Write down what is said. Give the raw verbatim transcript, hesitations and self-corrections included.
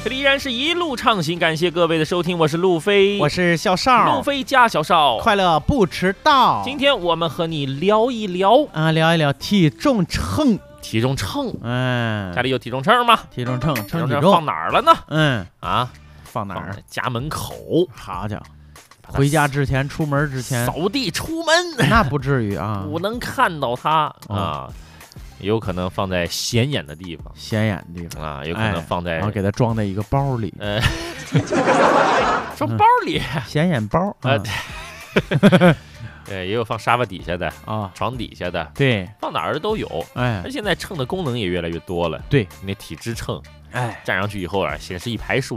这里依然是一路畅行，感谢各位的收听，我是路飞， 我是小邵， 路飞加小邵， 快乐不迟到。 今天我们和你聊一聊啊，聊一聊体重秤。 体重秤， 嗯， 家里有体重秤吗？ 体重秤，称体重重放哪儿了呢？ 嗯啊， 放哪儿？ 家门口。 好家伙，回家之前，出门之前， 扫地出门， 那不至于啊， 不能看到它、 哦、 啊。有可能放在显眼的地方， 显眼的地方啊，有可能放在， 哎、然后给它装在一个包里， 呃，装包里， 嗯、显眼包啊。 呃对，也有放沙发底下的啊， 床底下的， 对， 放哪儿都有。 哎， 而现在秤的功能也越来越多了。 对， 那体脂秤， 哎， 站上去以后啊，显示一排数